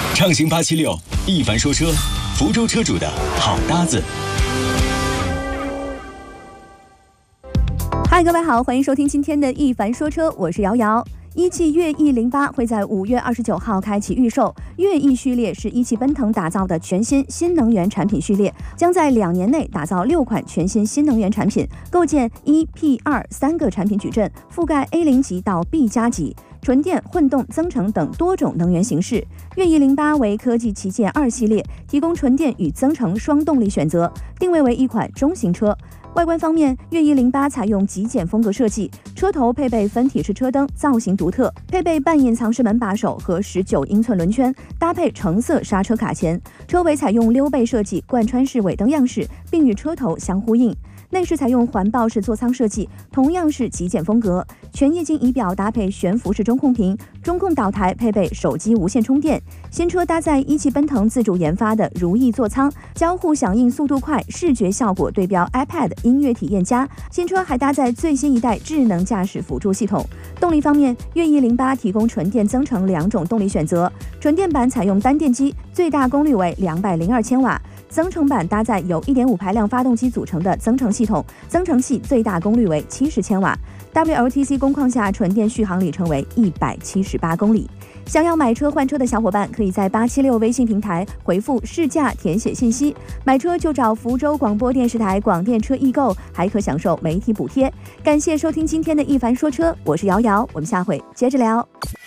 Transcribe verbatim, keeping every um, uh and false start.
畅行八七六，一凡说车，福州车主的好搭子。 嗨，各位好，欢迎收听今天的一凡说车，我是瑶瑶。一汽悦翼零八会在五月二十九号开启预售。悦翼序列是一汽奔腾打造的全新新能源产品序列，将在两年内打造六款全新新能源产品，构建 一 P 二 三个产品矩阵，覆盖 A 零 级到 B 加级。纯电、混动、增程等多种能源形式。悦翼零八为科技旗舰二系列，提供纯电与增程双动力选择，定位为一款中型车。外观方面，悦翼零八采用极简风格设计，车头配备分体式车灯，造型独特，配备半隐藏式门把手和十九英寸轮圈，搭配橙色刹车卡钳。车尾采用溜背设计，贯穿式尾灯样式，并与车头相呼应。内饰采用环抱式座舱设计，同样是极简风格。全液晶仪表搭配悬浮式中控屏，中控岛台配备手机无线充电。新车搭载一汽奔腾自主研发的如意座舱，交互响应速度快，视觉效果对标 iPad 音乐体验佳。新车还搭载最新一代智能驾驶辅助系统。动力方面，悦翼零八提供纯电增程两种动力选择，纯电版采用单电机，最大功率为两百零二千瓦。增程版搭载由 一点五 排量发动机组成的增程系统，增程器最大功率为七十千瓦。W L T C 工况下纯电续航里程为一百七十八公里。想要买车换车的小伙伴，可以在八七六微信平台回复试驾填写信息，买车就找福州广播电视台广电车易购，还可享受媒体补贴。感谢收听今天的一凡说车，我是瑶瑶，我们下回接着聊。